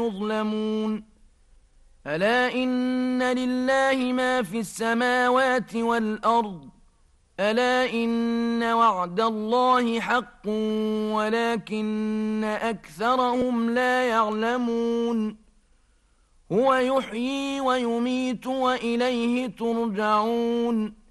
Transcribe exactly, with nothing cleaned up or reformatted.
يظلمون ألا إن لله ما في السماوات والأرض ألا إن وعد الله حق ولكن أكثرهم لا يعلمون هو يحيي ويميت وإليه ترجعون